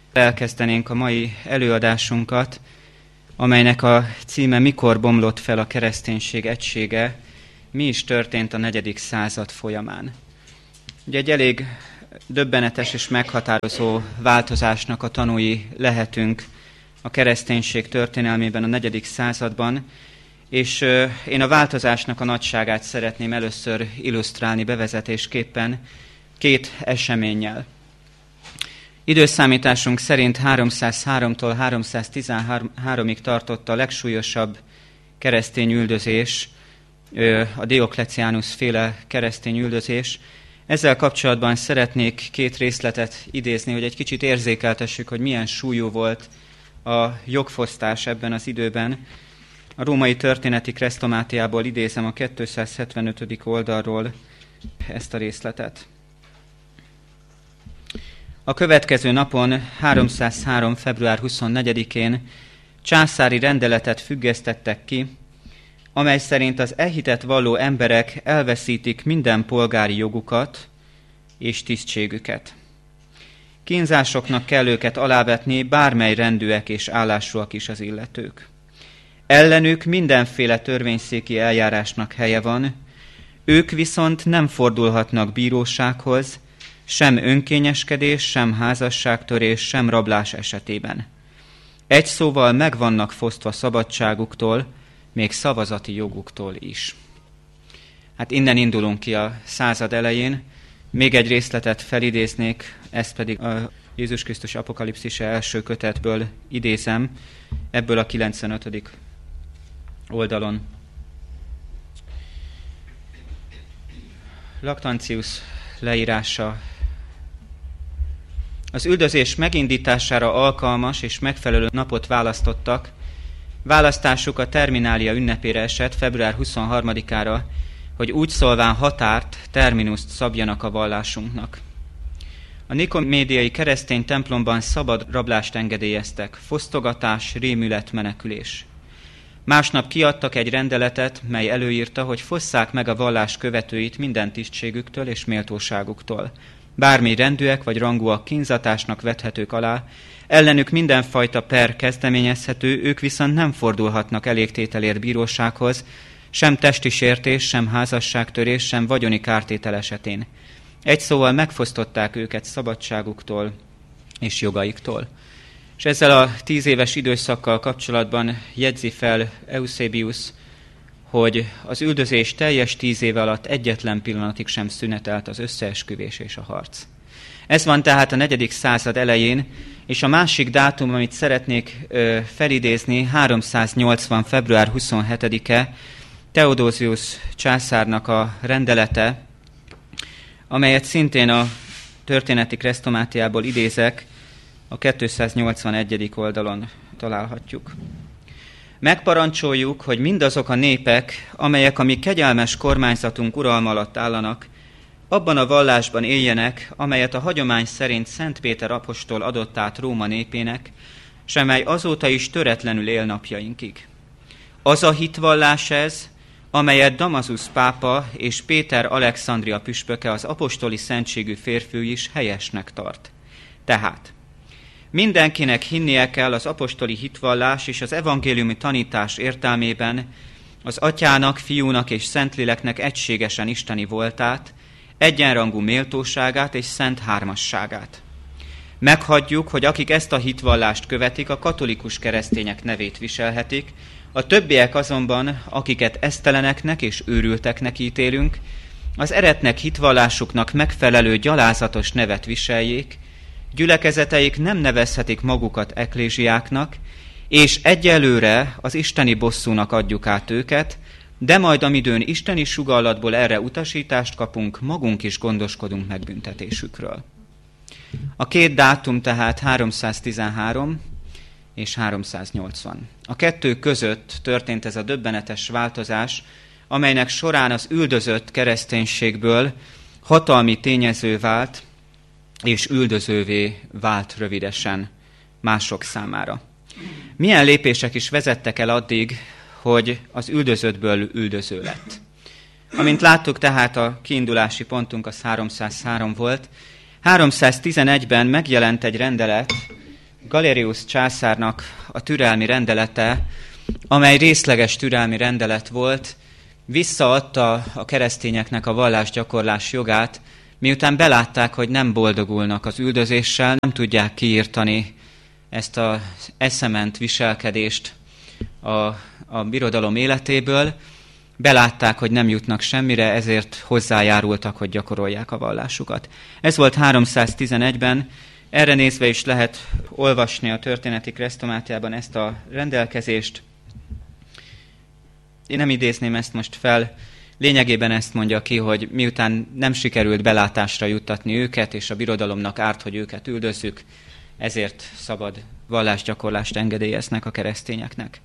Elkezdenénk a mai előadásunkat, amelynek a címe Mikor bomlott fel a kereszténység egysége, mi is történt a 4. század folyamán. Ugye egy elég döbbenetes és meghatározó változásnak a tanúi lehetünk a kereszténység történelmében a 4. században, és én a változásnak a nagyságát szeretném először illusztrálni bevezetésképpen 2 eseménnyel. Időszámításunk szerint 303-tól 313-ig tartott a legsúlyosabb keresztény üldözés, a Diokleciánus féle keresztény üldözés. Ezzel kapcsolatban szeretnék 2 részletet idézni, hogy egy kicsit érzékeltessük, hogy milyen súlyú volt a jogfosztás ebben az időben. A Római Történeti Chrestomátiából idézem a 275. oldalról ezt a részletet. A következő napon, 303. február 24-én császári rendeletet függesztettek ki, amely szerint az hitet valló emberek elveszítik minden polgári jogukat és tisztségüket. Kínzásoknak kell őket alávetni, bármely rendűek és állásúak is az illetők. Ellenük mindenféle törvényszéki eljárásnak helye van, ők viszont nem fordulhatnak bírósághoz, sem önkényeskedés, sem házasságtörés, sem rablás esetében. Egy szóval meg vannak fosztva szabadságuktól, még szavazati joguktól is. Hát innen indulunk ki a század elején. Még egy részletet felidéznék, ezt pedig a Jézus Krisztus apokalipszise első kötetből idézem, ebből a 95. oldalon. Lactantius leírása. Az üldözés megindítására alkalmas és megfelelő napot választottak. Választásuk a terminália ünnepére esett február 23-ára, hogy úgy szólván határt, terminuszt szabjanak a vallásunknak. A nikomédiai keresztény templomban szabad rablást engedélyeztek, fosztogatás, rémület, menekülés. Másnap kiadtak egy rendeletet, mely előírta, hogy fosszák meg a vallás követőit minden tisztségüktől és méltóságuktól. Bármi rendűek vagy rangúak kínzatásnak vethetők alá, ellenük mindenfajta per kezdeményezhető, ők viszont nem fordulhatnak elégtételért bírósághoz, sem testi sértés, sem házasságtörés, sem vagyoni kártétel esetén. Egy szóval megfosztották őket szabadságuktól és jogaiktól. És ezzel a 10 éves időszakkal kapcsolatban jegyzi fel Eusebius, hogy az üldözés teljes 10 éve alatt egyetlen pillanatig sem szünetelt az összeesküvés és a harc. Ez van tehát a 4. század elején, és a másik dátum, amit szeretnék felidézni, 380. február 27-e, Theodosius császárnak a rendelete, amelyet szintén a Történeti Chrestomátiából idézek, a 281. oldalon találhatjuk. Megparancsoljuk, hogy mindazok a népek, amelyek a mi kegyelmes kormányzatunk uralma alatt állanak, abban a vallásban éljenek, amelyet a hagyomány szerint Szent Péter apostol adott át Róma népének, s amely azóta is töretlenül él napjainkig. Az a hitvallás ez, amelyet Damasus pápa és Péter Alexandria püspöke, az apostoli szentségű férfi is helyesnek tart. Tehát mindenkinek hinnie kell az apostoli hitvallás és az evangéliumi tanítás értelmében az Atyának, Fiúnak és Szentléleknek egységesen isteni voltát, egyenrangú méltóságát és szent hármasságát. Meghagyjuk, hogy akik ezt a hitvallást követik, a katolikus keresztények nevét viselhetik, a többiek azonban, akiket eszteleneknek és őrülteknek ítélünk, az eretnek hitvallásuknak megfelelő gyalázatos nevet viseljék, gyülekezeteik nem nevezhetik magukat eklésiáknak, és egyelőre az isteni bosszúnak adjuk át őket, de majd amidőn isteni sugallatból erre utasítást kapunk, magunk is gondoskodunk megbüntetésükről. A 2 dátum tehát 313 és 380. A 2 között történt ez a döbbenetes változás, amelynek során az üldözött kereszténységből hatalmi tényező vált, és üldözővé vált rövidesen mások számára. Milyen lépések is vezettek el addig, hogy az üldözöttből üldöző lett? Amint láttuk, tehát a kiindulási pontunk az 303 volt. 311-ben megjelent egy rendelet, Galerius császárnak a türelmi rendelete, amely részleges türelmi rendelet volt, visszaadta a keresztényeknek a vallásgyakorlás jogát, miután belátták, hogy nem boldogulnak az üldözéssel, nem tudják kiírtani ezt az eszement viselkedést a birodalom életéből, belátták, hogy nem jutnak semmire, ezért hozzájárultak, hogy gyakorolják a vallásukat. Ez volt 311-ben, erre nézve is lehet olvasni a történeti kresztomátiában ezt a rendelkezést. Én nem idézném ezt most fel, lényegében ezt mondja ki, hogy miután nem sikerült belátásra juttatni őket, és a birodalomnak árt, hogy őket üldözzük, ezért szabad vallásgyakorlást engedélyeznek a keresztényeknek.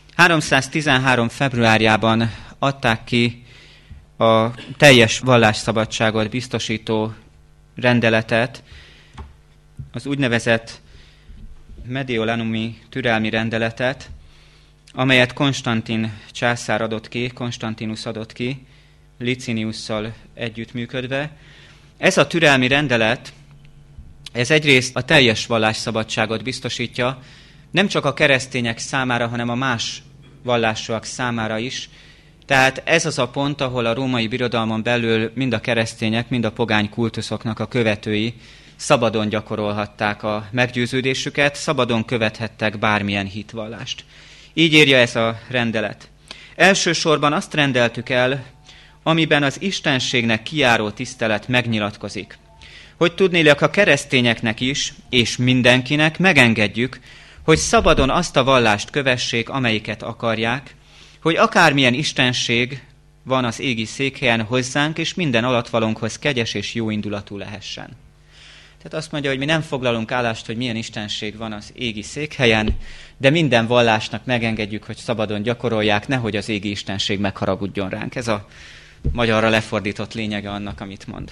313. februárjában adták ki a teljes vallásszabadságot biztosító rendeletet, az úgynevezett Mediolanumi türelmi rendeletet, amelyet Konstantin császár adott ki, Konstantinus adott ki, Liciniusszal együttműködve. Ez a türelmi rendelet, ez egyrészt a teljes vallásszabadságot biztosítja, nem csak a keresztények számára, hanem a más vallásúak számára is. Tehát ez az a pont, ahol a római birodalmon belül mind a keresztények, mind a pogány kultuszoknak a követői szabadon gyakorolhatták a meggyőződésüket, szabadon követhettek bármilyen hitvallást. Így írja ez a rendelet. Elsősorban azt rendeltük el, amiben az istenségnek kijáró tisztelet megnyilatkozik, hogy tudnélik a keresztényeknek is, és mindenkinek megengedjük, hogy szabadon azt a vallást kövessék, amelyiket akarják, hogy akármilyen istenség van az égi székhelyen hozzánk, és minden alatvalónkhoz kegyes és jóindulatú lehessen. Tehát azt mondja, hogy mi nem foglalunk állást, hogy milyen istenség van az égi székhelyen, de minden vallásnak megengedjük, hogy szabadon gyakorolják, nehogy az égi istenség megharagudjon ránk. Ez a magyarra lefordított lényege annak, amit mond.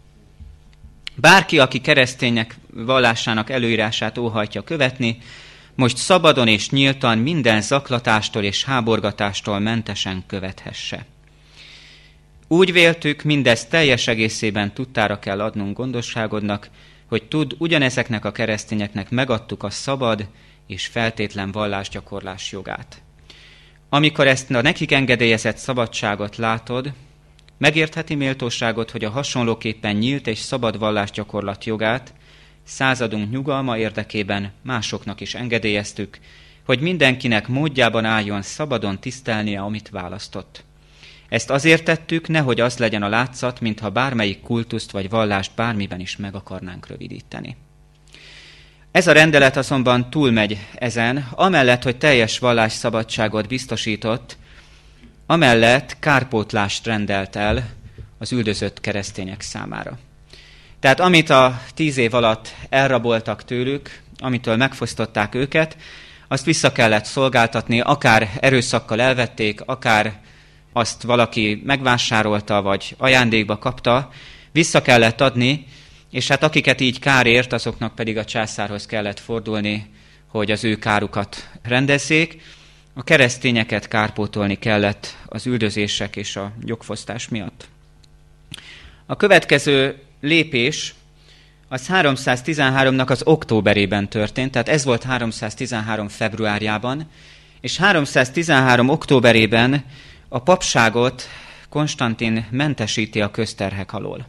Bárki, aki keresztények vallásának előírását óhajtja követni, most szabadon és nyíltan minden zaklatástól és háborgatástól mentesen követhesse. Úgy véltük, mindezt teljes egészében tudtára kell adnunk gondosságodnak, hogy ugyanezeknek a keresztényeknek megadtuk a szabad és feltétlen vallásgyakorlás jogát. Amikor ezt a nekik engedélyezett szabadságot látod, megértheti méltóságot, hogy a hasonlóképpen nyílt és szabad vallásgyakorlat jogát századunk nyugalma érdekében másoknak is engedélyeztük, hogy mindenkinek módjában álljon szabadon tisztelnie, amit választott. Ezt azért tettük, nehogy az legyen a látszat, mintha bármelyik kultuszt vagy vallást bármiben is meg akarnánk rövidíteni. Ez a rendelet azonban túlmegy ezen, amellett, hogy teljes vallásszabadságot biztosított, amellett kárpótlást rendelt el az üldözött keresztények számára. Tehát amit a 10 év alatt elraboltak tőlük, amitől megfosztották őket, azt vissza kellett szolgáltatni, akár erőszakkal elvették, akár azt valaki megvásárolta, vagy ajándékba kapta, vissza kellett adni, és hát akiket így kár ért, azoknak pedig a császárhoz kellett fordulni, hogy az ő kárukat rendezzék. A keresztényeket kárpótolni kellett az üldözések és a jogfosztás miatt. A következő lépés az 313-nak az októberében történt, tehát ez volt 313 februárjában, és 313 októberében a papságot Konstantin mentesíti a közterhek alól.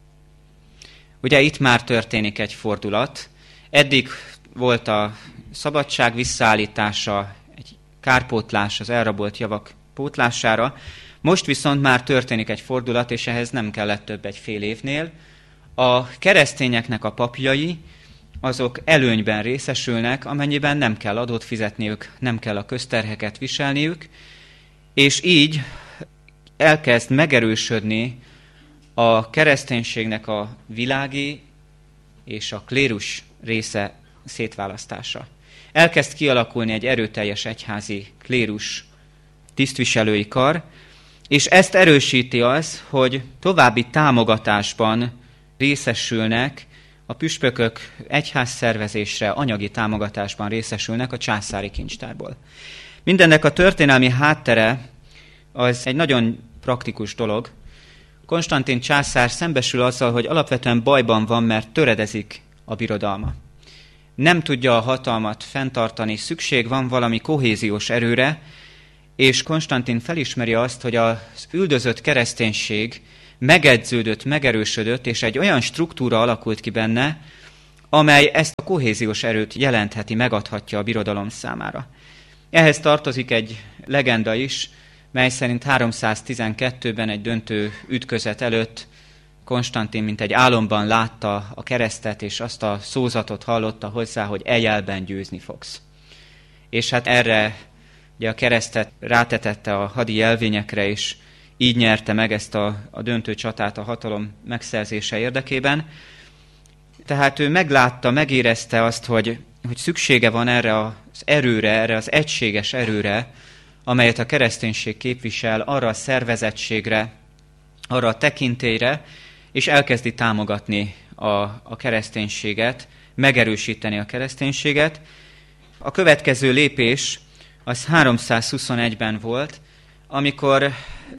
Ugye itt már történik egy fordulat. Eddig volt a szabadság visszaállítása, egy kárpótlás az elrabolt javak pótlására, most viszont már történik egy fordulat, és ehhez nem kellett több egy fél évnél. A keresztényeknek a papjai, azok előnyben részesülnek, amennyiben nem kell adót fizetniük, nem kell a közterheket viselniük, és így elkezd megerősödni a kereszténységnek a világi és a klérus része szétválasztása. Elkezd kialakulni egy erőteljes egyházi klérus tisztviselői kar, és ezt erősíti az, hogy további támogatásban részesülnek a püspökök, egyházszervezésre, anyagi támogatásban részesülnek a császári kincstárból. Mindennek a történelmi háttere az egy nagyon praktikus dolog. Konstantin császár szembesül azzal, hogy alapvetően bajban van, mert töredezik a birodalma. nem tudja a hatalmat fenntartani, szükség van valami kohéziós erőre, és Konstantin felismeri azt, hogy az üldözött kereszténység megedződött, megerősödött, és egy olyan struktúra alakult ki benne, amely ezt a kohéziós erőt jelentheti, megadhatja a birodalom számára. Ehhez tartozik egy legenda is, mely szerint 312-ben egy döntő ütközet előtt Konstantin mint egy álomban látta a keresztet, és azt a szózatot hallotta hozzá, hogy ejelben győzni fogsz. És hát erre ugye a keresztet rátetette a hadi jelvényekre, és így nyerte meg ezt a döntő csatát a hatalom megszerzése érdekében. Tehát ő meglátta, megérezte azt, hogy szüksége van erre az erőre, erre az egységes erőre, amelyet a kereszténység képvisel, arra a szervezettségre, arra a tekintélyre, és elkezdi támogatni a kereszténységet, megerősíteni a kereszténységet. A következő lépés az 321-ben volt, amikor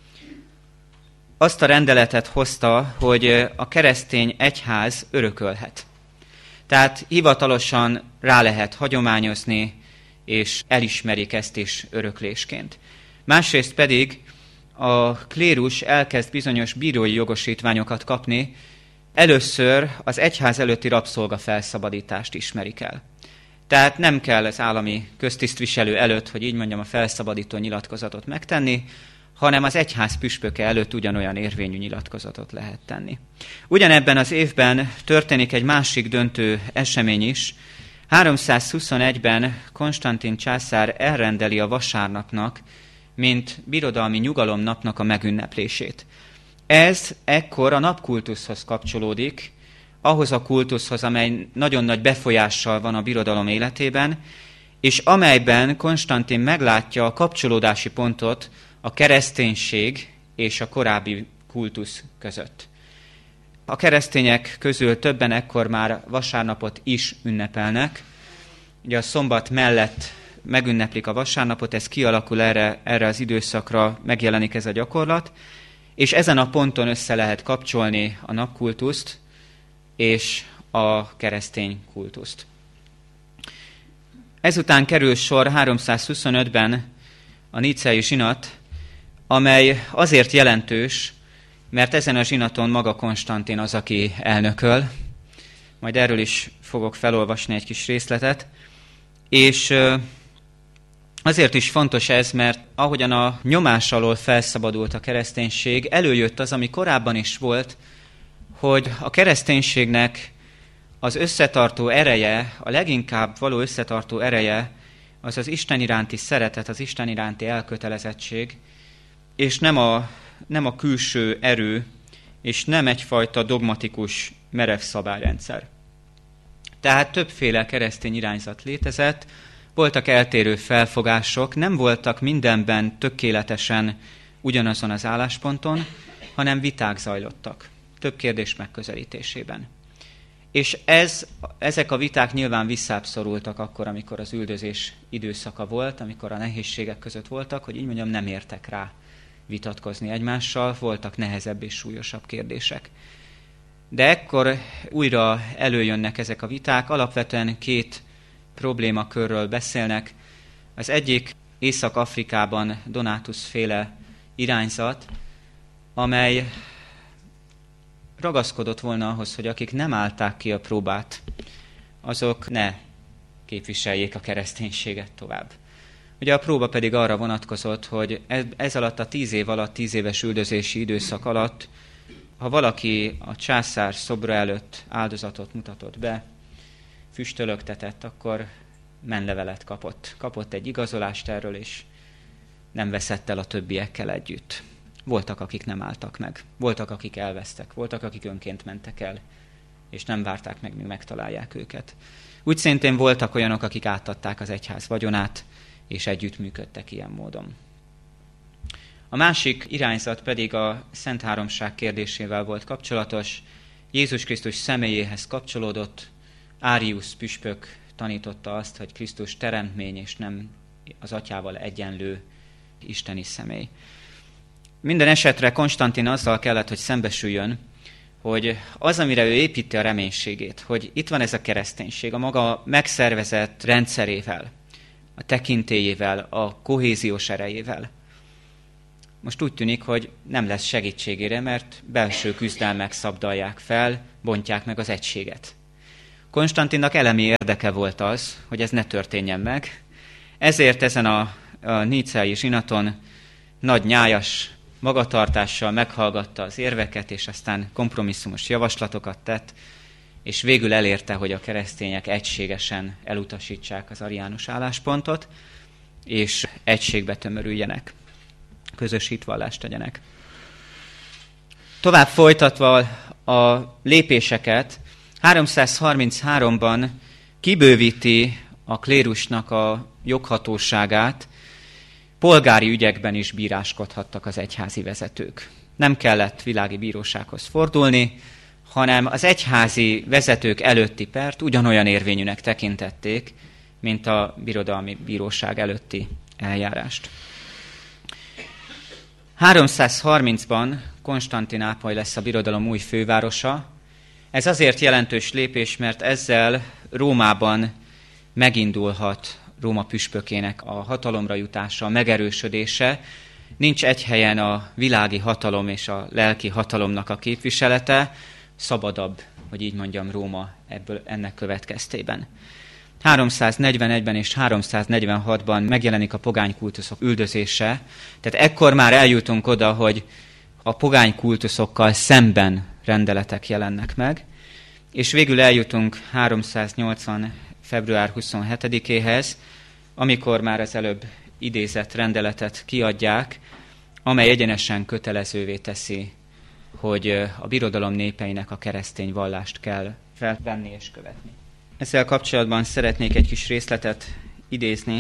azt a rendeletet hozta, hogy a keresztény egyház örökölhet. Tehát hivatalosan rá lehet hagyományozni, és elismerik ezt is öröklésként. Másrészt pedig a klérus elkezd bizonyos bírói jogosítványokat kapni, először az egyház előtti rabszolga felszabadítást ismerik el. Tehát nem kell az állami köztisztviselő előtt, hogy így mondjam, a felszabadító nyilatkozatot megtenni, hanem az egyház püspöke előtt ugyanolyan érvényű nyilatkozatot lehet tenni. Ugyanebben az évben történik egy másik döntő esemény is. 321-ben Konstantin császár elrendeli a vasárnapnak, mint birodalmi nyugalomnapnak a megünneplését. Ez ekkor a napkultuszhoz kapcsolódik, ahhoz a kultuszhoz, amely nagyon nagy befolyással van a birodalom életében, és amelyben Konstantin meglátja a kapcsolódási pontot a kereszténység és a korábbi kultusz között. A keresztények közül többen ekkor már vasárnapot is ünnepelnek. Ugye a szombat mellett megünneplik a vasárnapot, ez kialakul erre az időszakra, megjelenik ez a gyakorlat, és ezen a ponton össze lehet kapcsolni a napkultuszt és a keresztény kultuszt. Ezután kerül sor 325-ben a nicei zsinat, amely azért jelentős, mert ezen a zsinaton maga Konstantin az, aki elnököl. Majd erről is fogok felolvasni egy kis részletet. És azért is fontos ez, mert ahogyan a nyomás alól felszabadult a kereszténység, előjött az, ami korábban is volt, hogy a kereszténységnek az összetartó ereje, a leginkább való összetartó ereje, az az Isten iránti szeretet, az Isten iránti elkötelezettség, és nem a külső erő, és nem egyfajta dogmatikus, merev szabályrendszer. Tehát többféle keresztény irányzat létezett, voltak eltérő felfogások, nem voltak mindenben tökéletesen ugyanazon az állásponton, hanem viták zajlottak, több kérdés megközelítésében. És ezek a viták nyilván visszább szorultak akkor, amikor az üldözés időszaka volt, amikor a nehézségek között voltak, hogy így mondjam, nem értek rá vitatkozni egymással, voltak nehezebb és súlyosabb kérdések. De ekkor újra előjönnek ezek a viták, alapvetően két problémakörről beszélnek. Az egyik Észak-Afrikában Donátus-féle irányzat, amely ragaszkodott volna ahhoz, hogy akik nem állták ki a próbát, azok ne képviseljék a kereszténységet tovább. Ugye a próba pedig arra vonatkozott, hogy ez alatt a 10 év alatt, 10 éves üldözési időszak alatt, ha valaki a császár szobra előtt áldozatot mutatott be, füstölögtetett, akkor menlevelet kapott. Kapott egy igazolást erről, és nem veszett el a többiekkel együtt. Voltak, akik nem álltak meg. Voltak, akik elvesztek. Voltak, akik önként mentek el, és nem várták meg, míg megtalálják őket. Úgy szintén voltak olyanok, akik átadták az egyház vagyonát, és együttműködtek ilyen módon. A másik irányzat pedig a Szent Háromság kérdésével volt kapcsolatos. Jézus Krisztus személyéhez kapcsolódott. Árius püspök tanította azt, hogy Krisztus teremtmény, és nem az atyával egyenlő isteni személy. Minden esetre Konstantin azzal kellett, hogy szembesüljön, hogy az, amire ő építi a reménységét, hogy itt van ez a kereszténység, a maga megszervezett rendszerével, a tekintélyével, a kohéziós erejével. Most úgy tűnik, hogy nem lesz segítségére, mert belső küzdelmek szabdalják fel, bontják meg az egységet. Konstantinnak elemi érdeke volt az, hogy ez ne történjen meg, ezért ezen a níceai zsinaton nagy nyájas magatartással meghallgatta az érveket, és aztán kompromisszumos javaslatokat tett, és végül elérte, hogy a keresztények egységesen elutasítsák az ariánus álláspontot, és egységbe tömörüljenek, közös hitvallást tegyenek. Tovább folytatva a lépéseket, 333-ban kibővíti a klérusnak a joghatóságát, polgári ügyekben is bíráskodhattak az egyházi vezetők. Nem kellett világi bírósághoz fordulni, hanem az egyházi vezetők előtti pert ugyanolyan érvényűnek tekintették, mint a birodalmi bíróság előtti eljárást. 330-ban Konstantinápoly lesz a birodalom új fővárosa. Ez azért jelentős lépés, mert ezzel Rómában megindulhat Róma püspökének a hatalomra jutása, a megerősödése. Nincs egy helyen a világi hatalom és a lelki hatalomnak a képviselete, szabadabb, hogy így mondjam, Róma ennek következtében. 341-ben és 346-ban megjelenik a pogánykultuszok üldözése, tehát ekkor már eljutunk oda, hogy a pogánykultuszokkal szemben rendeletek jelennek meg, és végül eljutunk 380. február 27-éhez, amikor már az előbb idézett rendeletet kiadják, amely egyenesen kötelezővé teszi, hogy a birodalom népeinek a keresztény vallást kell felvenni és követni. Ezzel kapcsolatban szeretnék egy kis részletet idézni,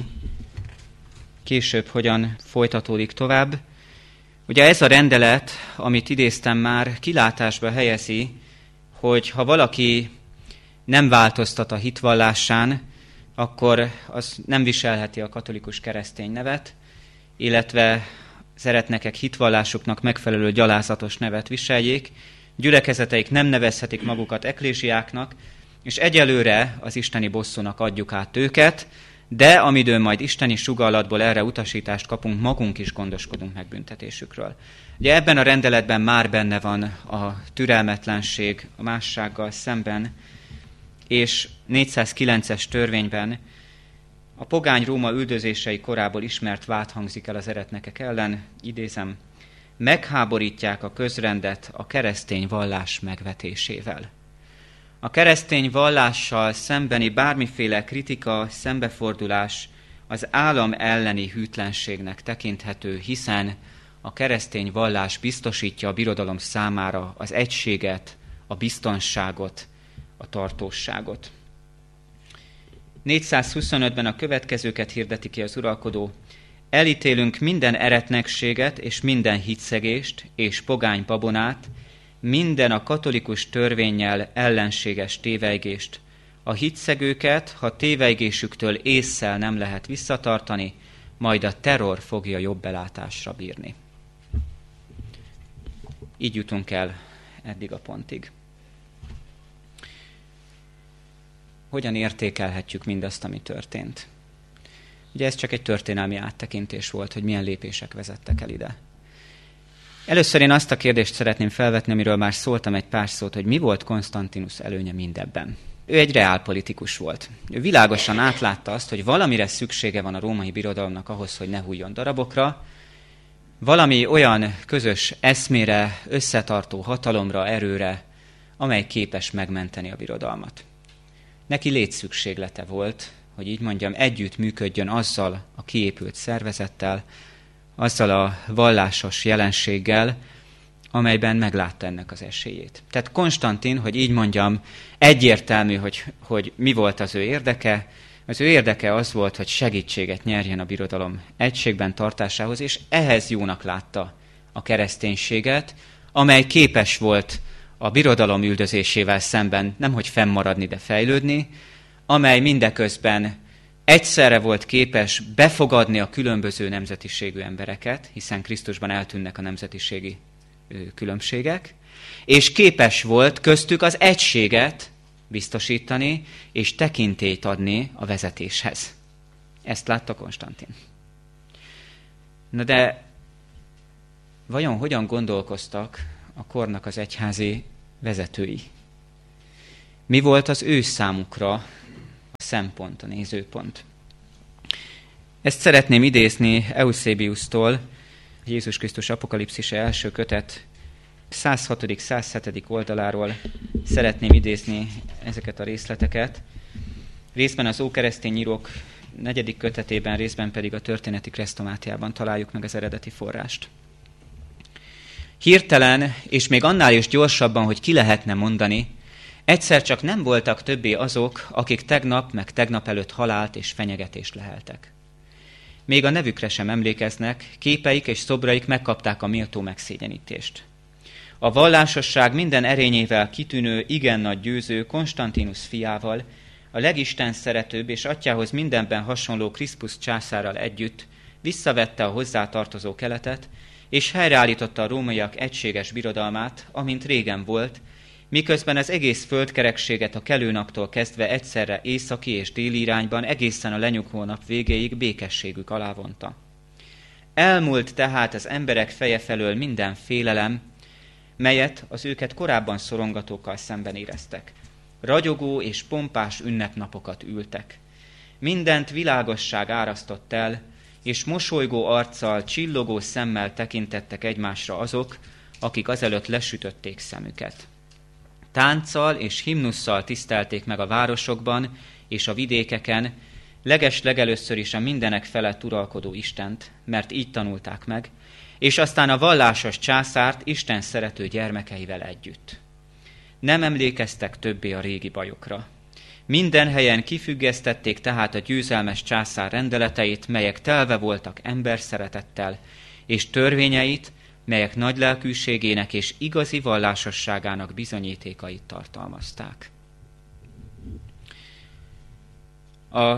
később hogyan folytatódik tovább. Ugye ez a rendelet, amit idéztem már, kilátásba helyezi, hogy ha valaki nem változtat a hitvallásán, akkor az nem viselheti a katolikus keresztény nevet, illetve az eretnekek hitvallásuknak megfelelő gyalázatos nevet viseljék, gyülekezeteik nem nevezhetik magukat eklésiáknak, és egyelőre az isteni bosszúnak adjuk át őket, de amidőn majd isteni sugallатból erre utasítást kapunk, magunk is gondoskodunk megbüntetésükről. Ugye ebben a rendeletben már benne van a türelmetlenség a mássággal szemben, és 409-es törvényben a pogány Róma üldözései korából ismert vád hangzik el az eretnekek ellen, idézem, megháborítják a közrendet a keresztény vallás megvetésével. A keresztény vallással szembeni bármiféle kritika, szembefordulás az állam elleni hűtlenségnek tekinthető, hiszen a keresztény vallás biztosítja a birodalom számára az egységet, a biztonságot, a tartóságot. 425-ben a következőket hirdeti ki az uralkodó: elítélünk minden eretnekséget és minden hitszegést és pogány babonát, minden a katolikus törvénnyel ellenséges tévejgést. A hitszegőket, ha tévejgésüktől ésszel nem lehet visszatartani, majd a terror fogja jobb belátásra bírni. Így jutunk el eddig a pontig. Hogyan értékelhetjük mindazt, ami történt? Ugye ez csak egy történelmi áttekintés volt, hogy milyen lépések vezettek el ide. Először én azt a kérdést szeretném felvetni, amiről már szóltam egy pár szót, hogy mi volt Konstantinus előnye mindebben. Ő egy reálpolitikus volt. Ő világosan átlátta azt, hogy valamire szüksége van a római birodalomnak ahhoz, hogy ne hulljon darabokra, valami olyan közös eszmére, összetartó hatalomra, erőre, amely képes megmenteni a birodalmat. Neki létszükséglete volt, hogy így mondjam, együtt működjön azzal a kiépült szervezettel, azzal a vallásos jelenséggel, amelyben meglátta ennek az esélyét. Tehát Konstantin, hogy így mondjam, egyértelmű, hogy mi volt az ő érdeke. Az ő érdeke az volt, hogy segítséget nyerjen a birodalom egységben tartásához, és ehhez jónak látta a kereszténységet, amely képes volt a birodalom üldözésével szemben nemhogy fennmaradni, de fejlődni, amely mindeközben egyszerre volt képes befogadni a különböző nemzetiségű embereket, hiszen Krisztusban eltűnnek a nemzetiségi különbségek, és képes volt köztük az egységet biztosítani, és tekintélyt adni a vezetéshez. Ezt látta Konstantin. Na de vajon hogyan gondolkoztak a kornak az egyházi vezetői? Mi volt az ő számukra a szempont, a nézőpont? Ezt szeretném idézni Eusebiustól, Jézus Krisztus apokalipszise első kötet 106.-107. oldaláról szeretném idézni ezeket a részleteket. Részben az Ókeresztény írók 4. kötetében, részben pedig a Történeti Kresztomátiában találjuk meg az eredeti forrást. Hirtelen, és még annál is gyorsabban, hogy ki lehetne mondani, egyszer csak nem voltak többé azok, akik tegnap meg tegnap előtt halált és fenyegetést leheltek. Még a nevükre sem emlékeznek, képeik és szobraik megkapták a méltó megszégyenítést. A vallásosság minden erényével kitűnő, igen nagy győző Konstantinus fiával, a legisten szeretőbb és atyához mindenben hasonló Krisztus császárral együtt visszavette a hozzátartozó Keletet, és helyreállította a rómaiak egységes birodalmát, amint régen volt, miközben az egész földkerekséget a kelőnaptól kezdve egyszerre északi és déli irányban egészen a lenyugvó nap végéig békességük alá vonta. Elmúlt tehát az emberek feje felől minden félelem, melyet az őket korábban szorongatókkal szemben éreztek. Ragyogó és pompás ünnepnapokat ültek. Mindent világosság árasztott el, és mosolygó arccal, csillogó szemmel tekintettek egymásra azok, akik azelőtt lesütötték szemüket. Tánccal és himnusszal tisztelték meg a városokban és a vidékeken, legelőször is a mindenek felett uralkodó Istent, mert így tanulták meg, és aztán a vallásos császárt Isten szerető gyermekeivel együtt. Nem emlékeztek többé a régi bajokra. Minden helyen kifüggesztették tehát a győzelmes császár rendeleteit, melyek telve voltak emberszeretettel, és törvényeit, melyek nagy lelkűségének és igazi vallásosságának bizonyítékait tartalmazták. A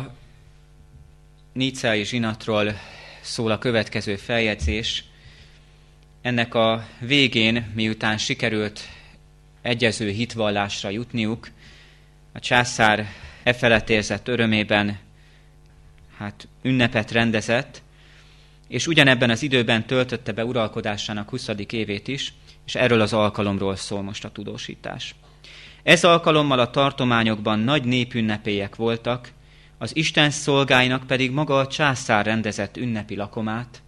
níceai zsinatról szól a következő feljegyzés. Ennek a végén, miután sikerült egyező hitvallásra jutniuk, a császár felett érzett örömében ünnepet rendezett, és ugyanebben az időben töltötte be uralkodásának 20. évét is, és erről az alkalomról szól most a tudósítás. Ez alkalommal a tartományokban nagy népünnepélyek voltak, az Isten szolgáinak pedig maga a császár rendezett ünnepi lakomát,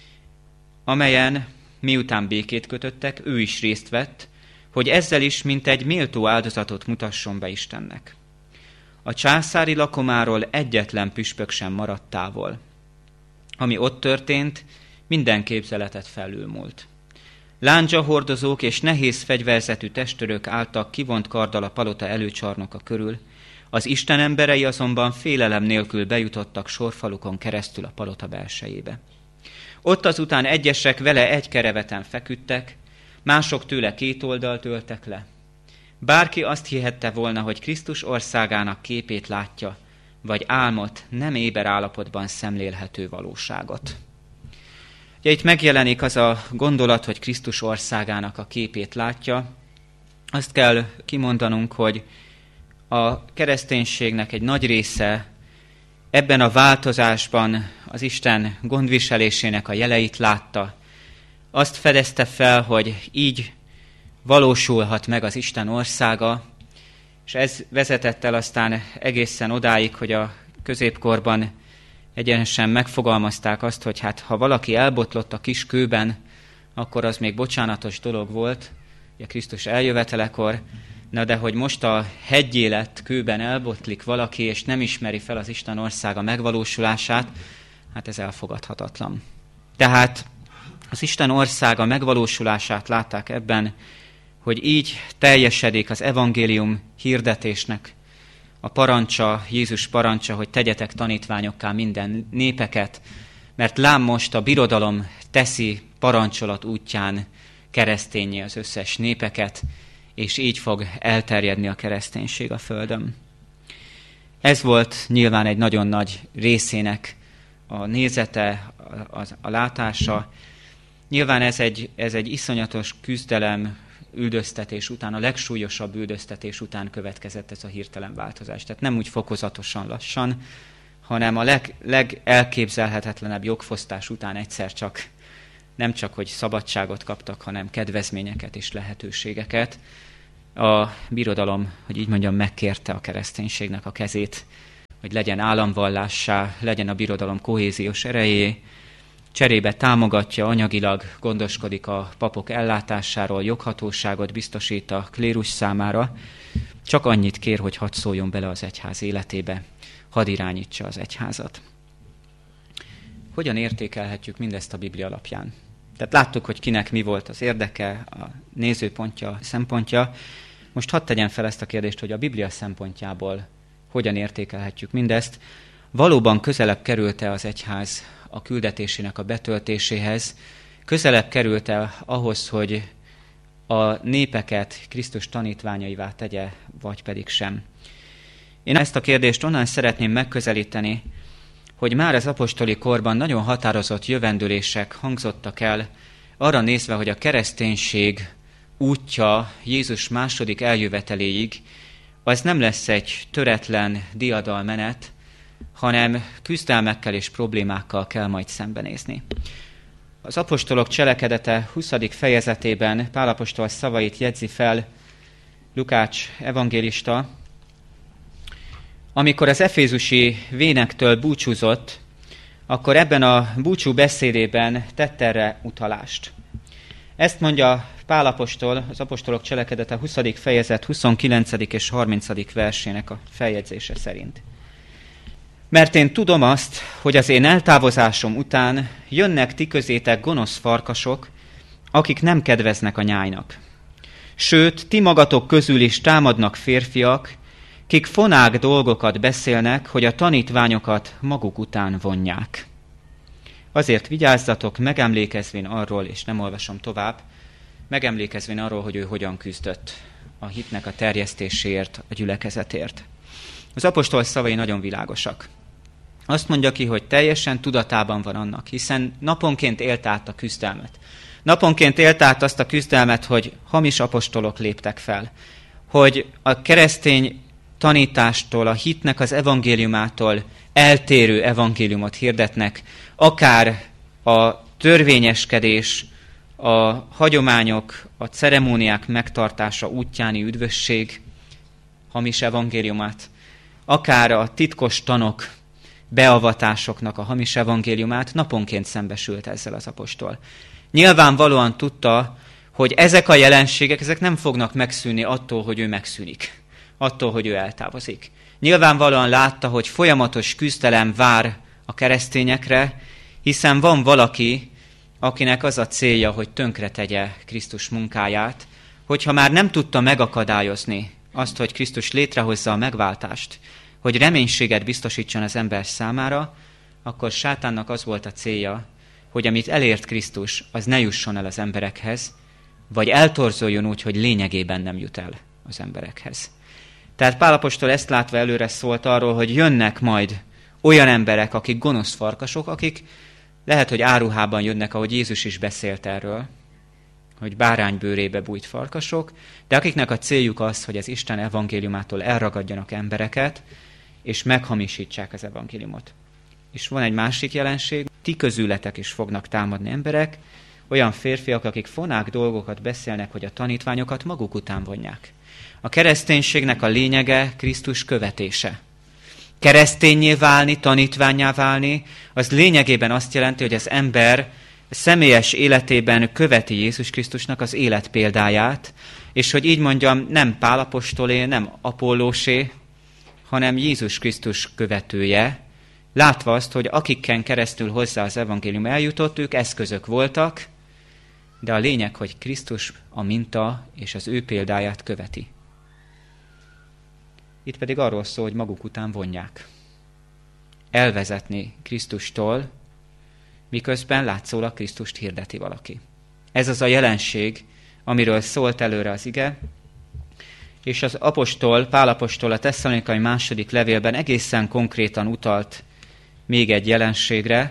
amelyen miután békét kötöttek, ő is részt vett, hogy ezzel is mintegy méltó áldozatot mutasson be Istennek. A császári lakomáról egyetlen püspök sem maradt távol. Ami ott történt, minden képzeletet felülmúlt. Lándzsahordozók és nehéz fegyverzetű testőrök álltak kivont karddal a palota előcsarnoka körül, az Isten emberei azonban félelem nélkül bejutottak sorfalukon keresztül a palota belsejébe. Ott azután egyesek vele egy kereveten feküdtek, mások tőle két oldalt öltek le. Bárki azt hihette volna, hogy Krisztus országának képét látja, vagy álmot, nem éber állapotban szemlélhető valóságot. Ugye itt megjelenik az a gondolat, hogy Krisztus országának a képét látja. Azt kell kimondanunk, hogy a kereszténységnek egy nagy része ebben a változásban az Isten gondviselésének a jeleit látta. Azt fedezte fel, hogy így valósulhat meg az Isten országa, és ez vezetett el aztán egészen odáig, hogy a középkorban egyenesen megfogalmazták azt, hogy ha valaki elbotlott a kis kőben, akkor az még bocsánatos dolog volt, ugye Krisztus eljövetelekor, de hogy most a heggyé lett kőben elbotlik valaki, és nem ismeri fel az Isten országa megvalósulását, ez elfogadhatatlan. Tehát az Isten országa megvalósulását látták ebben, hogy így teljesedik az evangélium hirdetésnek a parancsa, Jézus parancsa, hogy tegyetek tanítványokká minden népeket, mert lám most a birodalom teszi parancsolat útján kereszténnyé az összes népeket, és így fog elterjedni a kereszténység a földön. Ez volt nyilván egy nagyon nagy részének a nézete, a látása. Nyilván ez egy iszonyatos küzdelem üldöztetés után, a legsúlyosabb üldöztetés után következett ez a hirtelen változás. Tehát nem úgy fokozatosan, lassan, hanem a legelképzelhetetlenebb jogfosztás után egyszer csak nem csak, hogy szabadságot kaptak, hanem kedvezményeket és lehetőségeket. A birodalom, hogy így mondjam, megkérte a kereszténységnek a kezét, hogy legyen államvallássá, legyen a birodalom kohéziós erejé, cserébe támogatja, anyagilag gondoskodik a papok ellátásáról, joghatóságot biztosít a klérus számára, csak annyit kér, hogy hadd szóljon bele az egyház életébe, hadd irányítsa az egyházat. Hogyan értékelhetjük mindezt a Biblia alapján? Tehát láttuk, hogy kinek mi volt az érdeke, a nézőpontja, a szempontja. Most hadd tegyem fel ezt a kérdést, hogy a Biblia szempontjából hogyan értékelhetjük mindezt. Valóban közelebb került-e az egyház a küldetésének a betöltéséhez, közelebb került-e ahhoz, hogy a népeket Krisztus tanítványaivá tegye, vagy pedig sem. Én ezt a kérdést onnan szeretném megközelíteni, hogy már az apostoli korban nagyon határozott jövendőlések hangzottak el, arra nézve, hogy a kereszténység útja Jézus második eljöveteléig, az nem lesz egy töretlen diadalmenet, hanem küzdelmekkel és problémákkal kell majd szembenézni. Az apostolok cselekedete 20. fejezetében Pál apostol szavait jegyzi fel Lukács evangélista, amikor az efézusi vénektől búcsúzott, akkor ebben a búcsú beszédében tett erre utalást. Ezt mondja Pál apostol, az apostolok cselekedete 20. fejezet 29. és 30. versének a feljegyzése szerint. Mert én tudom azt, hogy az én eltávozásom után jönnek ti közétek gonosz farkasok, akik nem kedveznek a nyájnak. Sőt, ti magatok közül is támadnak férfiak, kik fonák dolgokat beszélnek, hogy a tanítványokat maguk után vonják. Azért vigyázzatok, megemlékezvén arról, és nem olvasom tovább, megemlékezvén arról, hogy ő hogyan küzdött a hitnek a terjesztéséért, a gyülekezetért. Az apostol szavai nagyon világosak. Azt mondja ki, hogy teljesen tudatában van annak, hiszen naponként élt át a küzdelmet. Naponként élt át azt a küzdelmet, hogy hamis apostolok léptek fel, hogy a keresztény tanítástól, a hitnek az evangéliumától eltérő evangéliumot hirdetnek, akár a törvényeskedés, a hagyományok, a ceremóniák megtartása útjáni üdvösség, hamis evangéliumát, akár a titkos tanok, beavatásoknak a hamis evangéliumát, naponként szembesült ezzel az apostol. Nyilvánvalóan tudta, hogy ezek a jelenségek, ezek nem fognak megszűnni attól, hogy ő megszűnik, attól, hogy ő eltávozik. Nyilvánvalóan látta, hogy folyamatos küzdelem vár a keresztényekre, hiszen van valaki, akinek az a célja, hogy tönkretegye Krisztus munkáját, hogyha már nem tudta megakadályozni azt, hogy Krisztus létrehozza a megváltást, hogy reménységet biztosítson az ember számára, akkor sátánnak az volt a célja, hogy amit elért Krisztus, az ne jusson el az emberekhez, vagy eltorzoljon úgy, hogy lényegében nem jut el az emberekhez. Tehát Pál apostol ezt látva előre szólt arról, hogy jönnek majd olyan emberek, akik gonosz farkasok, akik lehet, hogy áruhában jönnek, ahogy Jézus is beszélt erről, hogy báránybőrébe bújt farkasok, de akiknek a céljuk az, hogy az Isten evangéliumától elragadjanak embereket, és meghamisítsák az evangéliumot. És van egy másik jelenség, ti közületek is fognak támadni emberek, olyan férfiak, akik fonák dolgokat beszélnek, hogy a tanítványokat maguk után vonják. A kereszténységnek a lényege Krisztus követése. Kereszténnyé válni, tanítvánnyá válni, az lényegében azt jelenti, hogy az ember személyes életében követi Jézus Krisztusnak az életpéldáját, és hogy így mondjam, nem Pál apostolé, nem Apollósé, hanem Jézus Krisztus követője, látva azt, hogy akikken keresztül hozzá az evangélium eljutott, ők eszközök voltak, de a lényeg, hogy Krisztus a minta és az ő példáját követi. Itt pedig arról szól, hogy maguk után vonják. Elvezetni Krisztustól, miközben látszólag Krisztust hirdeti valaki. Ez az a jelenség, amiről szólt előre az ige, és az apostol, Pál apostol a Tesszalonikai második levélben egészen konkrétan utalt még egy jelenségre,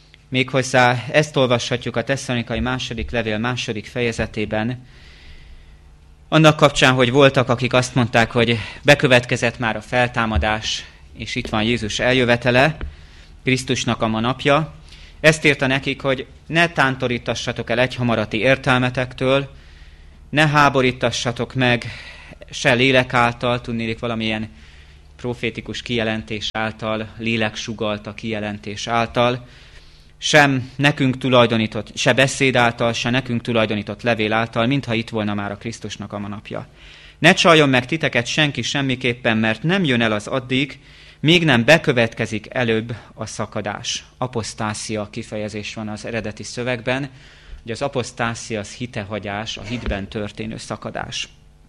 méghozzá ezt olvashatjuk a Tesszalonikai második levél második fejezetében, Annak kapcsán, hogy voltak, akik azt mondták, hogy bekövetkezett már a feltámadás, és itt van Jézus eljövetele, Krisztusnak a ma napja. Ezt írta nekik, hogy ne tántorítassatok el egyhamarati értelmetektől, ne háborítassatok meg se lélek által, tudnélik valamilyen profétikus kijelentés által, lélek sugalta kijelentés által, sem nekünk tulajdonított, se beszéd által, se nekünk tulajdonított levél által, mintha itt volna már a Krisztusnak a ma napja. Ne csaljon meg titeket senki semmiképpen, mert nem jön el az addig, míg nem bekövetkezik előbb a szakadás. Aposztázia kifejezés van az eredeti szövegben, hogy az aposztázia az hitehagyás, a hitben történő szakadás.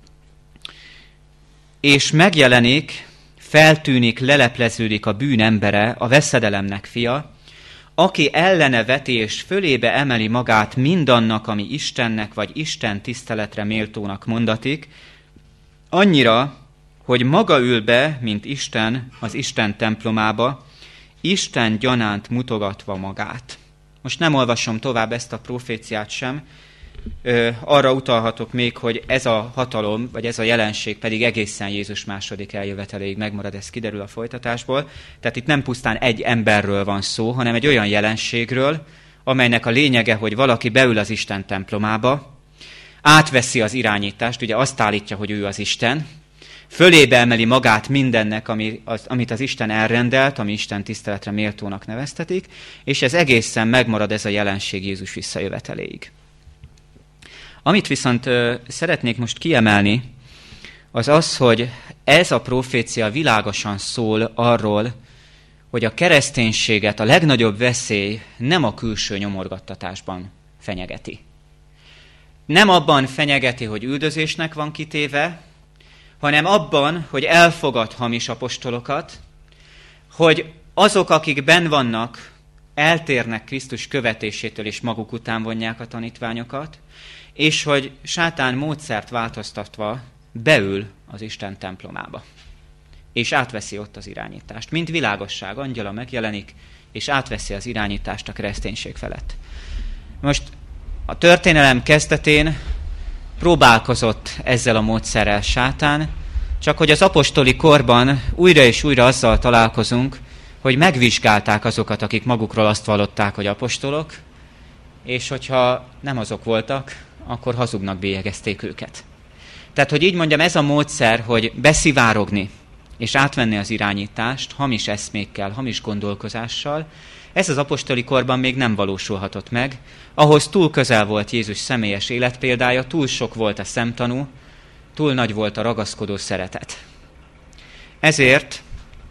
És megjelenik, feltűnik, lelepleződik a bűn embere, a veszedelemnek fia, aki ellene veti és fölébe emeli magát mindannak, ami Istennek vagy Isten tiszteletre méltónak mondatik, annyira, hogy maga ül be, mint Isten, az Isten templomába, Isten gyanánt mutogatva magát. Most nem olvasom tovább ezt a proféciát sem, arra utalhatok még, hogy ez a hatalom, vagy ez a jelenség pedig egészen Jézus második eljöveteléig megmarad, ez kiderül a folytatásból. Tehát itt nem pusztán egy emberről van szó, hanem egy olyan jelenségről, amelynek a lényege, hogy valaki beül az Isten templomába, átveszi az irányítást, ugye azt állítja, hogy ő az Isten, fölébe emeli magát mindennek, amit az Isten elrendelt, ami Isten tiszteletre méltónak neveztetik, és ez egészen megmarad ez a jelenség Jézus visszajöveteléig. Amit viszont szeretnék most kiemelni, az az, hogy ez a profécia világosan szól arról, hogy a kereszténységet a legnagyobb veszély nem a külső nyomorgattatásban fenyegeti. Nem abban fenyegeti, hogy üldözésnek van kitéve, hanem abban, hogy elfogad hamis apostolokat, hogy azok, akik benn vannak, eltérnek Krisztus követésétől és maguk után vonják a tanítványokat, és hogy sátán módszert változtatva beül az Isten templomába, és átveszi ott az irányítást. Mint világosság, angyala megjelenik, és átveszi az irányítást a kereszténység felett. Most a történelem kezdetén próbálkozott ezzel a módszerrel sátán, csak hogy az apostoli korban újra és újra azzal találkozunk, hogy megvizsgálták azokat, akik magukról azt vallották, hogy apostolok, és hogyha nem azok voltak, akkor hazugnak bélyegezték őket. Tehát, hogy így mondjam, ez a módszer, hogy beszivárogni és átvenni az irányítást hamis eszmékkel, hamis gondolkozással, ez az apostoli korban még nem valósulhatott meg. Ahhoz túl közel volt Jézus személyes életpéldája, túl sok volt a szemtanú, túl nagy volt a ragaszkodó szeretet. Ezért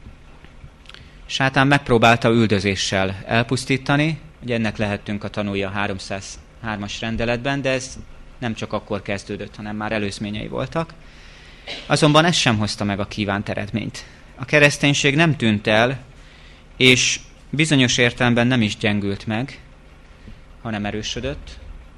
sátán megpróbálta üldözéssel elpusztítani, ugye ennek lehettünk a tanulja a 303-as rendeletben, de ez nem csak akkor kezdődött, hanem már előzményei voltak. Azonban ez sem hozta meg a kívánt eredményt. A kereszténység nem tűnt el, és bizonyos értelemben nem is gyengült meg, hanem erősödött,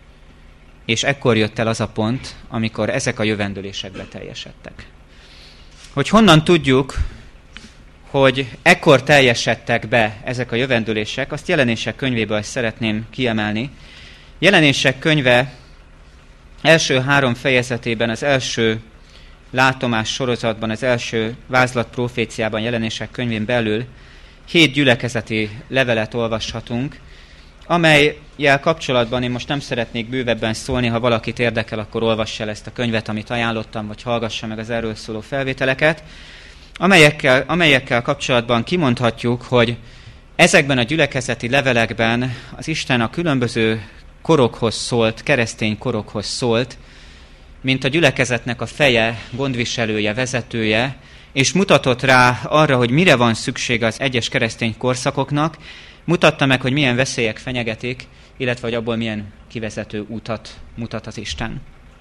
és ekkor jött el az a pont, amikor ezek a jövendőlések beteljesedtek. Hogy honnan tudjuk, hogy ekkor teljesedtek be ezek a jövendőlések, azt Jelenések könyvéből szeretném kiemelni. Jelenések könyve első 3 fejezetében, az első látomás sorozatban, az első vázlat proféciában, Jelenések könyvén belül 7 gyülekezeti levelet olvashatunk, amellyel kapcsolatban én most nem szeretnék bővebben szólni, ha valakit érdekel, akkor olvassa el ezt a könyvet, amit ajánlottam, vagy hallgassa meg az erről szóló felvételeket, amelyekkel kapcsolatban kimondhatjuk, hogy ezekben a gyülekezeti levelekben az Isten a különböző korokhoz szólt, keresztény korokhoz szólt, mint a gyülekezetnek a feje, gondviselője, vezetője, és mutatott rá arra, hogy mire van szüksége az egyes keresztény korszakoknak, mutatta meg, hogy milyen veszélyek fenyegetik, illetve hogy abból milyen kivezető útat mutat az Isten.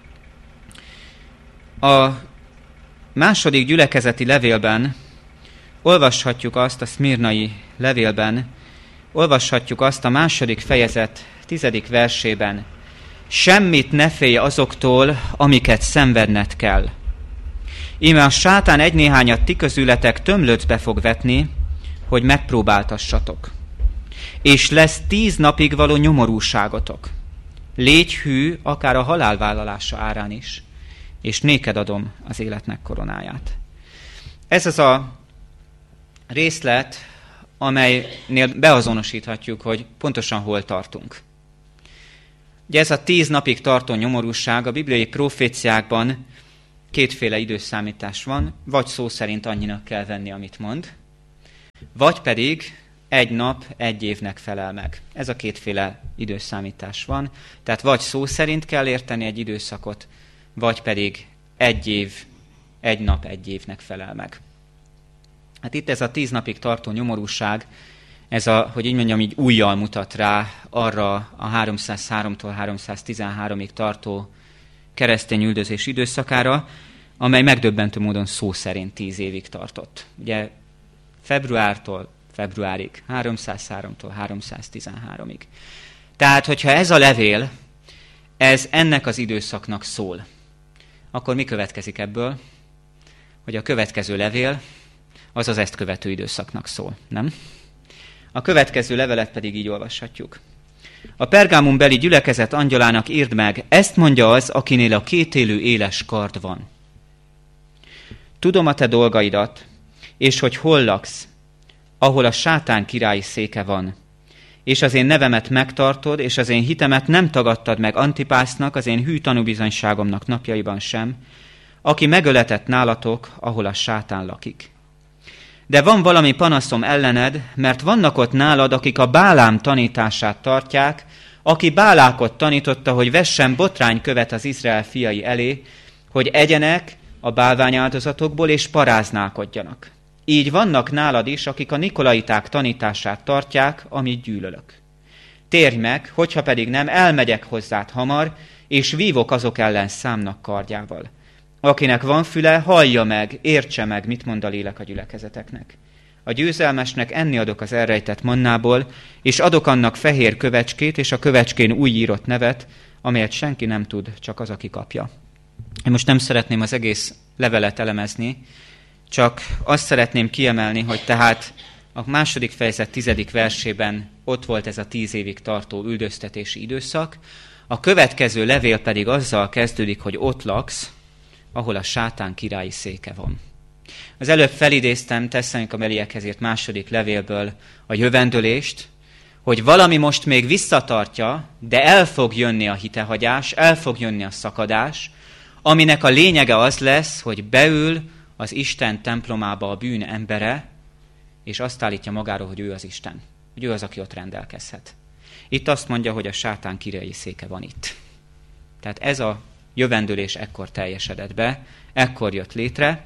A második gyülekezeti levélben olvashatjuk azt, a szmirnai levélben, olvashatjuk azt a 2. fejezet 10. versében. Semmit ne félj azoktól, amiket szenvedned kell. Íme a sátán egy-néhányat ti közületek tömlöcbe fog vetni, hogy megpróbáltassatok. És lesz 10 napig való nyomorúságotok. Légy hű, akár a halál vállalása árán is. és néked adom az életnek koronáját. Ez az a részlet, amelynél beazonosíthatjuk, hogy pontosan hol tartunk. Ugye ez a 10 napig tartó nyomorúság, a bibliai proféciákban kétféle időszámítás van, vagy szó szerint annyinak kell venni, amit mond, vagy pedig egy nap egy évnek felel meg. Ez a kétféle időszámítás van, tehát vagy szó szerint kell érteni egy időszakot, vagy pedig egy év, egy nap egy évnek felel meg. Hát itt ez a 10 napig tartó nyomorúság, ez a, hogy így mondjam, így ujjal mutat rá arra a 303-tól 313-ig tartó keresztény üldözés időszakára, amely megdöbbentő módon szó szerint 10 évig tartott. Ugye februártól februárig, 303-tól 313-ig. Tehát, hogyha ez a levél, ez ennek az időszaknak szól, akkor mi következik ebből? Hogy a következő levél, az az ezt követő időszaknak szól, nem? A következő levelet pedig így olvashatjuk. A Pergámonbeli gyülekezet angyalának írd meg, ezt mondja az, akinél a kétélű éles kard van. Tudom a te dolgaidat, és hogy hol laksz, ahol a sátán királyi széke van, és az én nevemet megtartod, és az én hitemet nem tagadtad meg Antipásznak, az én hű tanúbizonyságomnak napjaiban sem, aki megöletett nálatok, ahol a sátán lakik. De van valami panaszom ellened, mert vannak ott nálad, akik a Bálám tanítását tartják, aki Bálákot tanította, hogy vessen botránykövet az Izrael fiai elé, hogy egyenek a bálványáldozatokból és paráználkodjanak. Így vannak nálad is, akik a nikolaiták tanítását tartják, amit gyűlölök. Térj meg, hogyha pedig nem, elmegyek hozzád hamar, és vívok azok ellen számnak kardjával. Akinek van füle, hallja meg, értse meg, mit mond a lélek a gyülekezeteknek. A győzelmesnek enni adok az elrejtett mannából, és adok annak fehér kövecskét, és a kövecskén új írott nevet, amelyet senki nem tud, csak az, aki kapja. Én most nem szeretném az egész levelet elemezni, csak azt szeretném kiemelni, hogy tehát a 2. fejezet 10. versében ott volt ez a 10 évig tartó üldöztetési időszak, a következő levél pedig azzal kezdődik, hogy ott laksz, ahol a sátán királyi széke van. Az előbb felidéztem Tesszalonikabeliekhez írt 2. levélből a jövendőlést, hogy valami most még visszatartja, de el fog jönni a hitehagyás, el fog jönni a szakadás, aminek a lényege az lesz, hogy beül az Isten templomába a bűn embere, és azt állítja magáról, hogy ő az Isten, hogy ő az, aki ott rendelkezhet. Itt azt mondja, hogy a sátán királyi széke van itt. Tehát ez a jövendőlés ekkor teljesedett be, ekkor jött létre,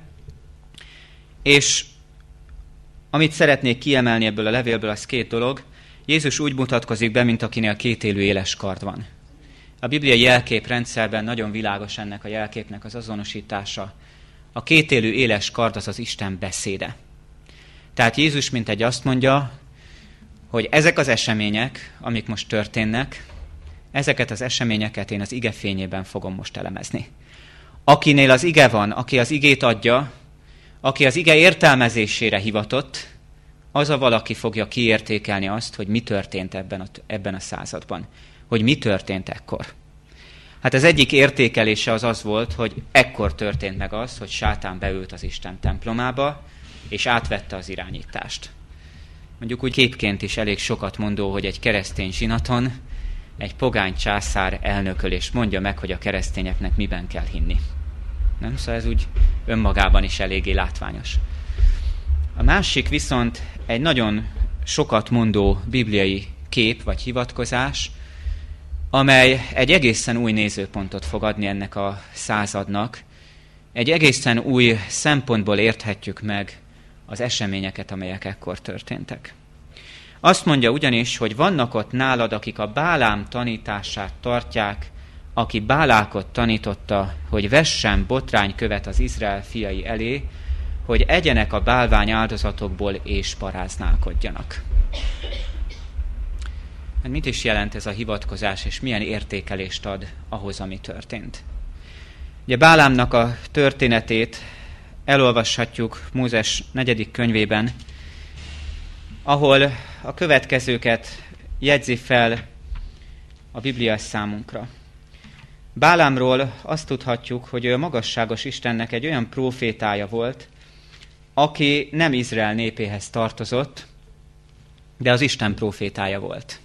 és amit szeretnék kiemelni ebből a levélből, az 2 dolog. Jézus úgy mutatkozik be, mint akinél kétélű éles kard van. A bibliai jelképrendszerben nagyon világos ennek a jelképnek az azonosítása. A kétélű éles kard az az Isten beszéde. Tehát Jézus mintegy azt mondja, hogy ezek az események, amik most történnek, ezeket az eseményeket én az ige fényében fogom most elemezni. Akinél az ige van, aki az igét adja, aki az ige értelmezésére hivatott, az a valaki fogja kiértékelni azt, hogy mi történt ebben a században. Hogy mi történt ekkor. Hát az egyik értékelése az volt, hogy ekkor történt meg az, hogy sátán beült az Isten templomába, és átvette az irányítást. Mondjuk úgy képként is elég sokat mondó, hogy egy keresztény zsinaton egy pogány császár elnököl, és mondja meg, hogy a keresztényeknek miben kell hinni. Nem? Szóval ez úgy önmagában is eléggé látványos. A másik viszont egy nagyon sokat mondó bibliai kép vagy hivatkozás, amely egy egészen új nézőpontot fog adni ennek a századnak. Egy egészen új szempontból érthetjük meg az eseményeket, amelyek ekkor történtek. Azt mondja ugyanis, hogy vannak ott nálad, akik a Bálám tanítását tartják, aki Bálákot tanította, hogy vessen botránykövet az Izrael fiai elé, hogy egyenek a bálvány áldozatokból és paráználkodjanak. Hát mit is jelent ez a hivatkozás, és milyen értékelést ad ahhoz, ami történt? Ugye Bálámnak a történetét elolvashatjuk Mózes 4. könyvében, ahol a következőket jegyzi fel a Biblia számunkra. Bálámról azt tudhatjuk, hogy ő a magasságos Istennek egy olyan prófétája volt, aki nem Izrael népéhez tartozott, de az Isten prófétája volt.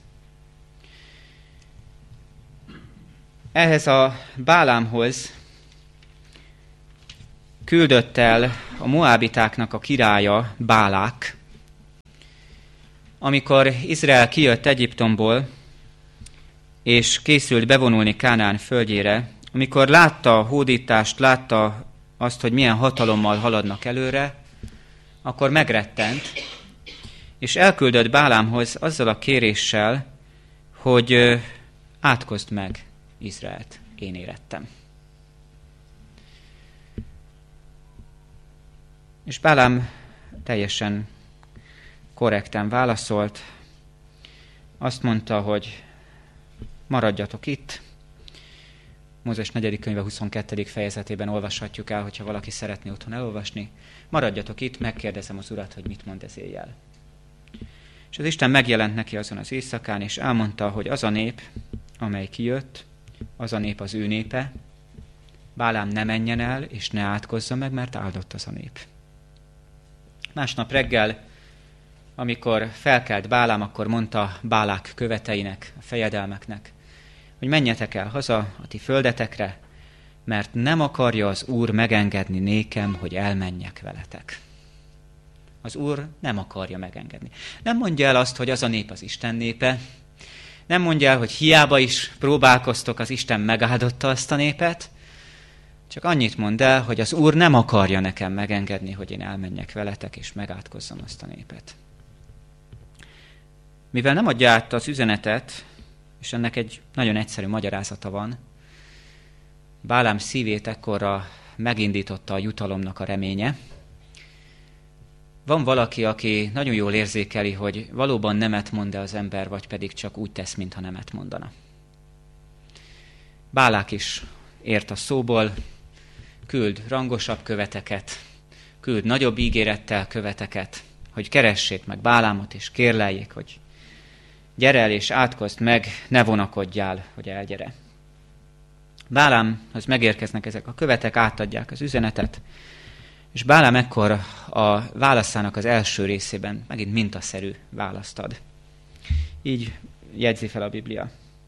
Ehhez a Bálámhoz küldött el a moábitáknak a királya, Bálák, amikor Izrael kijött Egyiptomból, és készült bevonulni Kánaán földjére, amikor látta a hódítást, látta azt, hogy milyen hatalommal haladnak előre, akkor megrettent, és elküldött Bálámhoz azzal a kéréssel, hogy átkozd meg Izraelt, én érettem. És Bálám teljesen korrekten válaszolt, azt mondta, hogy maradjatok itt. Mózes 4. könyve 22. fejezetében olvashatjuk el, hogyha valaki szeretné otthon elolvasni. Maradjatok itt, megkérdezem az Urat, hogy mit mond ez éjjel. És az Isten megjelent neki azon az éjszakán, és elmondta, hogy az a nép, amely kijött, az a nép az ő népe, Bálám ne menjen el, és ne átkozza meg, mert áldott az a nép. Másnap reggel, amikor felkelt Bálám, akkor mondta Bálák követeinek, a fejedelmeknek, hogy menjetek el haza a ti földetekre, mert nem akarja az Úr megengedni nékem, hogy elmenjek veletek. Az Úr nem akarja megengedni. Nem mondja el azt, hogy az a nép az Isten népe, nem mondja el, hogy hiába is próbálkoztok, az Isten megáldotta azt a népet, csak annyit mond el, hogy az Úr nem akarja nekem megengedni, hogy én elmenjek veletek, és megátkozzam azt a népet. Mivel nem adja át az üzenetet, és ennek egy nagyon egyszerű magyarázata van, Bálám szívét ekkorra megindította a jutalomnak a reménye. Van valaki, aki nagyon jól érzékeli, hogy valóban nemet mond-e az ember, vagy pedig csak úgy tesz, mintha nemet mondana. Bálák is ért a szóból, küld rangosabb követeket, küld nagyobb ígérettel követeket, hogy keressék meg Bálámot, és kérleljék, hogy gyere el és átkozd meg, ne vonakodjál, hogy elgyere. Bálámhoz megérkeznek ezek a követek, átadják az üzenetet, és Bálám ekkor a válaszának az első részében megint mintaszerű választ ad. Így jegyzi fel a Biblia.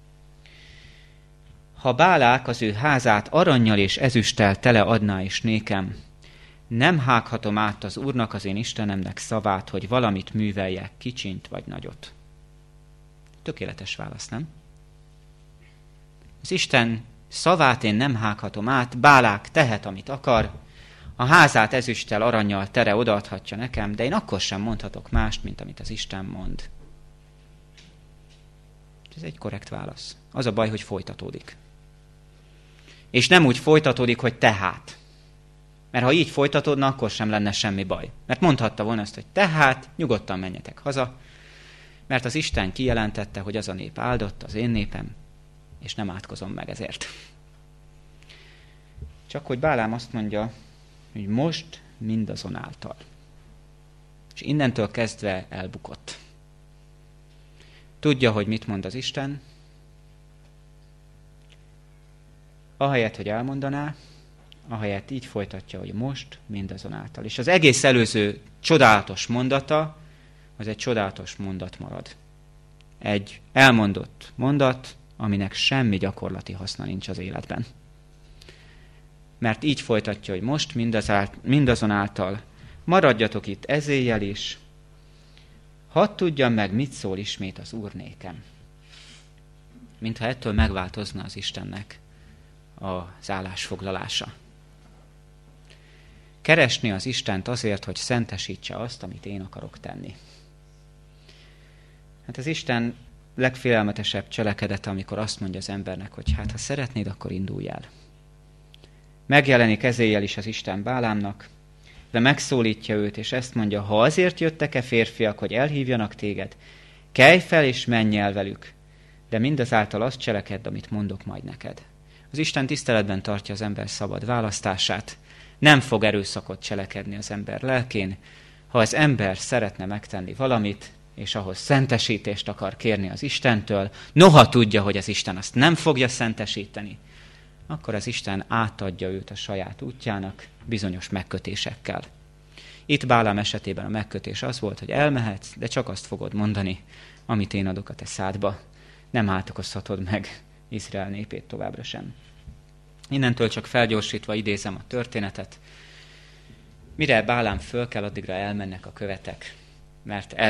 Ha Bálák az ő házát arannyal és ezüsttel tele adná is nékem, nem hághatom át az Úrnak, az én Istenemnek szavát, hogy valamit műveljek, kicsint vagy nagyot. Tökéletes válasz, nem? Az Isten szavát én nem hághatom át, Bálák tehet, amit akar, a házát ezüsttel, arannyal tere odaadhatja nekem, de én akkor sem mondhatok mást, mint amit az Isten mond. Ez egy korrekt válasz. Az a baj, hogy folytatódik. És nem úgy folytatódik, hogy tehát. Mert ha így folytatódna, akkor sem lenne semmi baj. Mert mondhatta volna azt, hogy tehát nyugodtan menjetek haza, mert az Isten kijelentette, hogy az a nép áldott, az én népem, és nem átkozom meg ezért. Csak hogy Bálám azt mondja, hogy most mindazonáltal. És innentől kezdve elbukott. Tudja, hogy mit mond az Isten, ahelyett, hogy elmondaná, ahelyett így folytatja, hogy most mindazonáltal. És az egész előző csodálatos mondata, az egy csodálatos mondat marad. Egy elmondott mondat, aminek semmi gyakorlati haszna nincs az életben. Mert így folytatja, hogy most mindazonáltal maradjatok itt ezéjjel is, hadd tudjam meg, mit szól ismét az Úr nékem. Mintha ettől megváltozna az Istennek az állásfoglalása. Keresni az Istent azért, hogy szentesítse azt, amit én akarok tenni. Hát az Isten legfélelmetesebb cselekedete, amikor azt mondja az embernek, hogy hát ha szeretnéd, akkor indulj el. Megjelenik ezéjjel is az Isten Bálámnak, de megszólítja őt, és ezt mondja, ha azért jöttek-e férfiak, hogy elhívjanak téged, kelj fel és menj el velük, de mindazáltal azt cselekedd, amit mondok majd neked. Az Isten tiszteletben tartja az ember szabad választását, nem fog erőszakot cselekedni az ember lelkén. Ha az ember szeretne megtenni valamit, és ahhoz szentesítést akar kérni az Istentől, noha tudja, hogy az Isten azt nem fogja szentesíteni, akkor az Isten átadja őt a saját útjának bizonyos megkötésekkel. Itt Bálám esetében a megkötés az volt, hogy elmehetsz, de csak azt fogod mondani, amit én adok a te szádba. Nem átkozhatod meg Izrael népét továbbra sem. Innentől csak felgyorsítva idézem a történetet. Mire Bálám föl kell, addigra elmennek a követek, mert